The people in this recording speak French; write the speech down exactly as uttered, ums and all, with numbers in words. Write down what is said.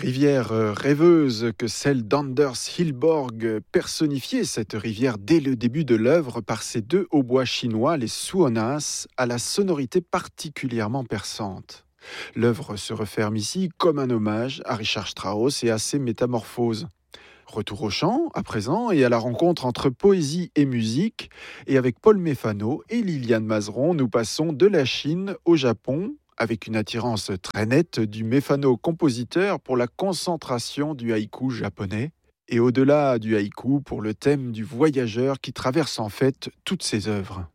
Rivière euh, rêveuse que celle d'Anders Hillborg, euh, personnifiée cette rivière dès le début de l'œuvre par ses deux hautbois chinois, les suonas, à la sonorité particulièrement perçante. L'œuvre se referme ici comme un hommage à Richard Strauss et à ses métamorphoses. Retour au chant, à présent, et à la rencontre entre poésie et musique. Et avec Paul Méfano et Liliane Mazeron, nous passons de la Chine au Japon, avec une attirance très nette du Méfano-compositeur pour la concentration du haïku japonais, et au-delà du haïku pour le thème du voyageur qui traverse en fait toutes ses œuvres.